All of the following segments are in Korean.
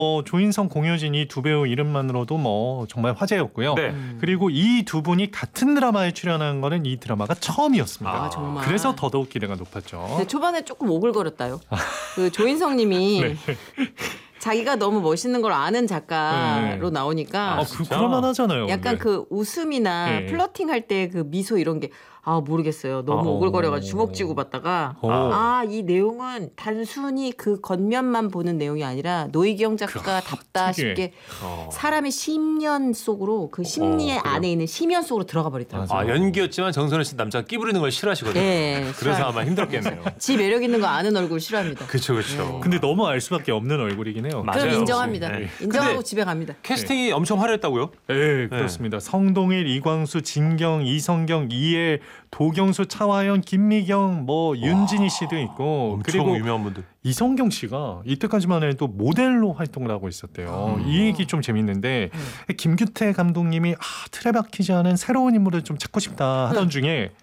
조인성, 공효진 이 두 배우 이름만으로도 뭐 정말 화제였고요. 네. 그리고 이 두 분이 같은 드라마에 출연한 거는 이 드라마가 처음이었습니다. 아, 정말. 그래서 더더욱 기대가 높았죠. 근데 초반에 조금 오글거렸다요. 그 조인성님이 네. 자기가 너무 멋있는 걸 아는 작가로 나오니까 그럴만 하잖아요. 약간 근데. 그 웃음이나 네. 플러팅 할 때 그 미소 이런 게 모르겠어요. 너무 오글거려가지고 주먹 쥐고 봤다가 이 내용은 단순히 그 겉면만 보는 내용이 아니라 노희경 작가가 답다 특이해. 싶게 사람의 심년 속으로 그 심리 안에 있는 심연 속으로 들어가 버리더라고요. 연기였지만 정선우 씨 남자가 끼부리는 걸 싫어하시거든요. 네, 그래서 싫어요. 아마 힘들었겠네요. 지 매력 있는 거 아는 얼굴 싫어합니다. 그렇죠, 그렇죠. 근데 너무 알 수밖에 없는 얼굴이긴 해요. 맞아요. 그럼 인정합니다. 네. 인정하고 근데 집에 갑니다. 캐스팅이 엄청 화려했다고요? 네, 그렇습니다. 성동일, 이광수, 진경, 이성경, 이엘, 도경수, 차화연, 김미경, 뭐 윤진희 씨도 있고 엄청 그리고 유명한 분들. 이성경 씨가 이때까지만 해도 모델로 활동을 하고 있었대요. 이 얘기 좀 재밌는데 김규태 감독님이 틀에 박히지 않은 새로운 인물을 좀 찾고 싶다 하던 중에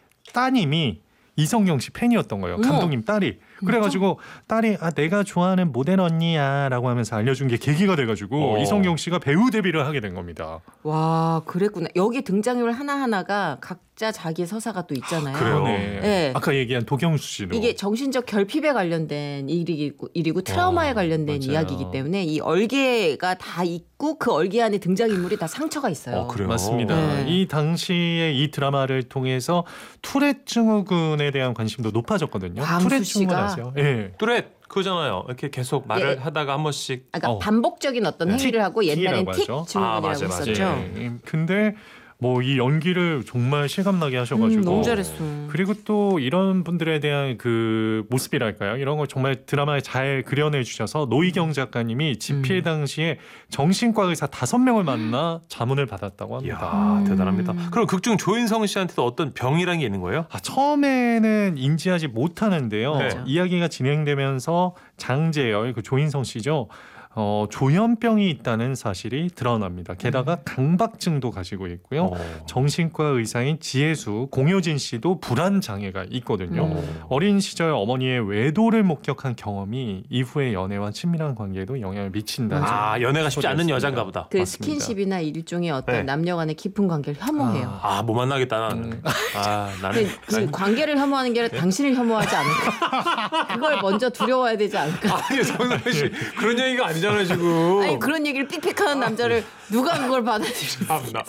따님이 이성경 씨 팬이었던 거예요. 감독님 딸이. 그래가지고 딸이 내가 좋아하는 모델 언니야 라고 하면서 알려준 게 계기가 돼가지고 이성경 씨가 배우 데뷔를 하게 된 겁니다. 와, 그랬구나. 여기 등장인물 하나하나가 각자 자기의 서사가 또 있잖아요. 그래요? 네. 네. 아까 얘기한 도경수 씨도. 이게 정신적 결핍에 관련된 일이고 트라우마에 관련된 맞아요. 이야기이기 때문에 이 얼개가 다 있고 그 얼개 안에 등장인물이 다 상처가 있어요. 그래요? 맞습니다. 네. 이 당시에 이 드라마를 통해서 투렛 증후군에 대한 관심도 높아졌거든요. 광수 투렛 씨가 증후군 아세요? 예. 뚜렛 그거잖아요. 이렇게 계속 말을 하다가 한 번씩. 그러니까 반복적인 어떤 행위를 하고 옛날엔 틱이라고 틱 하죠. 증후군이라고 맞아요. 했었죠. 예. 근데 뭐 이 연기를 정말 실감나게 하셔가지고 너무 잘했어. 그리고 또 이런 분들에 대한 그 모습이랄까요? 이런 걸 정말 드라마에 잘 그려내 주셔서 노희경 작가님이 집필 당시에 정신과 의사 5명을 만나 자문을 받았다고 합니다. 이야, 대단합니다. 그럼 극중 조인성 씨한테도 어떤 병이란 게 있는 거예요? 처음에는 인지하지 못하는데요. 네. 이야기가 진행되면서 장재열, 그 조인성 씨죠. 조현병이 있다는 사실이 드러납니다. 게다가 강박증도 가지고 있고요. 정신과 의사인 지혜수, 공효진 씨도 불안 장애가 있거든요. 어린 시절 어머니의 외도를 목격한 경험이 이후의 연애와 친밀한 관계에도 영향을 미친다. 연애가 쉽지 않은 여잔가 보다. 그 맞습니다. 스킨십이나 일종의 어떤 네. 남녀 간의 깊은 관계를 혐오해요. 못 만나겠다 나는. 나는. 그 관계를 혐오하는 게 아니라 당신을 혐오하지 않을까? 그걸 먼저 두려워야 되지 않을까? 아니 정선 씨 그런 얘기가 아니잖아요 지금. 아니 그런 얘기를 삑삑하는 남자를 누가 그걸 받아들이지?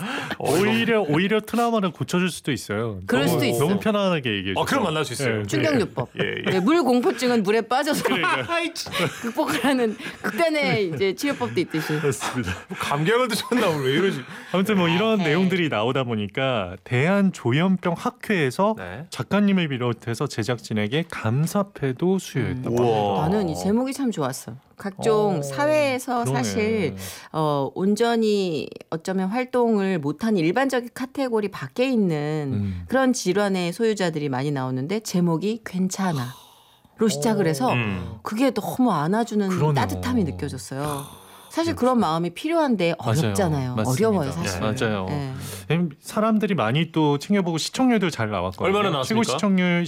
오히려 트라우마를 고쳐줄 수도 있어요. 그럴 수도 있어요. 너무 편안하게 얘기해 주세요. 그럼 만날 수 있어요. 충격요법. 예. 네, 물 공포증은 물에 빠져서 극복을 하는 극단의 이제 치료법도 있듯이. 그렇습니다. 감기약을 드셨나 오늘 왜 이러지? 아무튼 뭐 이런 내용들이 나오다 보니까 대한조현병 학회에서 네. 작가님을 비롯해서 제작진에게 감사패도 수여했다고 우와. 합니다. 나는 이 제목이 참 좋았어. 각종 사회에서 그러네. 사실 온전히 어쩌면 활동을 못한 일반적인 카테고리 밖에 있는 그런 질환의 소유자들이 많이 나오는데 제목이 괜찮아로 시작을 해서 그게 너무 안아주는 그러네요. 따뜻함이 느껴졌어요. 사실 그런 마음이 필요한데 어렵잖아요. 맞습니다. 어려워요 사실. 맞아요. 네. 사람들이 많이 또 챙겨보고 시청률도 잘 나왔거든요. 얼마나 나왔습니까? 최고 시청률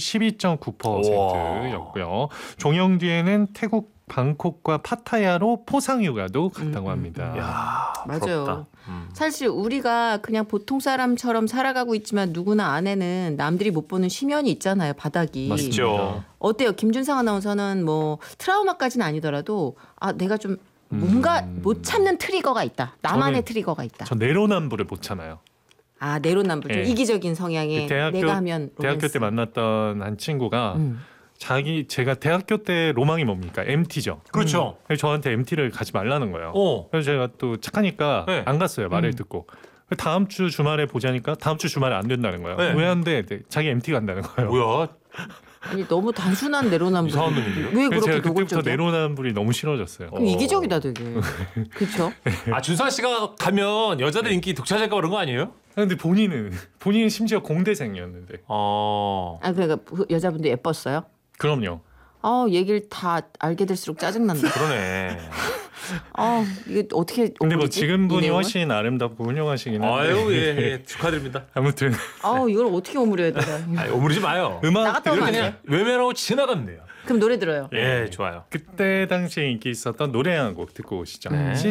12.9%였고요. 종영 뒤에는 태국 방콕과 파타야로 포상휴가도 갔다고 합니다. 야, 맞아요. 부럽다. 사실 우리가 그냥 보통 사람처럼 살아가고 있지만 누구나 안에는 남들이 못 보는 심연이 있잖아요. 바닥이. 있죠. 어때요? 김준상 아나운서는 뭐 트라우마까지는 아니더라도 내가 좀 뭔가 못 참는 트리거가 있다. 나만의 트리거가 있다. 저 내로남불을 못 참아요. 내로남불 좀 네. 이기적인 성향의 내가 하면 대학교 로맨스. 때 만났던 한 친구가 제가 대학교 때 로망이 뭡니까? MT죠. 그렇죠. 그래서 저한테 MT를 가지 말라는 거예요. 어. 그래서 제가 또 착하니까 네. 안 갔어요. 말을 듣고. 다음 주 주말에 보자니까 다음 주 주말에 안 된다는 거예요. 네. 왜 안 돼? 자기 MT 간다는 거예요. 뭐야? 아니 너무 단순한 내로남불. 이상한 놈인데요? 왜 그래서 그렇게 제가 그때부터 노골적이야? 내로남불이 너무 싫어졌어요. 그럼 이기적이다 되게. 그렇죠? 준상 씨가 가면 여자들 인기 독차지할까 그런 거 아니에요? 근데 본인은 심지어 공대생이었는데. 그러니까 그 여자분도 예뻤어요? 그럼요. 얘기를 다 알게 될수록 짜증난다. 그러네. 이게 어떻게 근데 뭐 어울리지? 지금 이 분이 내용은? 훨씬 아름답고 훌륭하시긴 한데. 아유 예, 축하드립니다. 아무튼 이걸 어떻게 오므려야 되나? 오므리지 마요. 음악 나갔다 오면 안 그냥 외면하고 지나가면 돼요. 그럼 노래 들어요. 예, 좋아요. 그때 당시에 인기 있었던 노래 한 곡 듣고 오시죠. 네.